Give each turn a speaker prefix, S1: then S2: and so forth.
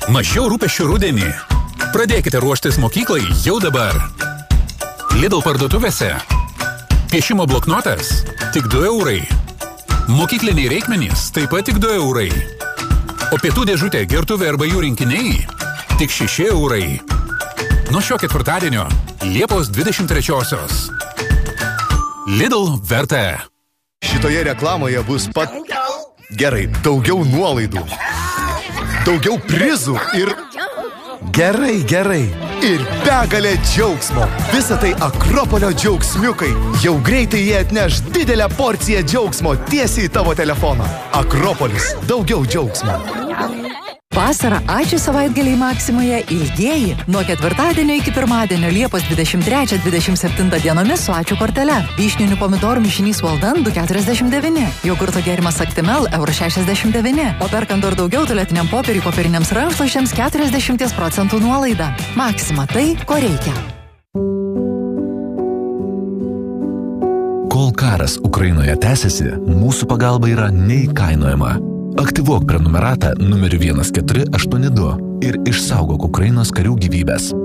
S1: Mažiau rūpesčių rudenį. Pradėkite ruoštis mokyklai jau dabar. Lidl parduotuvėse. Piešimo bloknotas tik 2 eurai. Mokykliniai reikmenys taip pat tik 2 eurai. O pietų dėžutė, gertuvė arba jų rinkiniai tik 6 eurai. Nuo šio ketvirtadienio Liepos 23-osios. Lidl verta.
S2: Šitoje reklamoje bus Gerai, daugiau nuolaidų. Daugiau prizų ir... Gerai. Ir begalė džiaugsmo. Visa tai Akropolio džiaugsmiukai. Jau greitai jie atneš didelę porciją džiaugsmo tiesiai į tavo telefoną. Akropolis. Daugiau džiaugsmo.
S3: Vasarą ačiū savaitgaliai Maksimoje ilgieji. Nuo ketvirtadienio iki pirmadienio Liepos 23-27 dienomis su ačiū kortele. Vyšninių pomidorų mišinys Walden 2,49. Jogurto gėrimas Actimel €69. O perkant dar daugiau tualetiniam popieriui popieriniams rankšluosčiams 40% nuolaida. Maksima tai, ko reikia.
S4: Kol karas Ukrainoje tęsiasi, mūsų pagalba yra neįkainojama. Aktyvuok prenumeratą numeriu 1482 ir išsaugok Ukrainos karių gyvybės.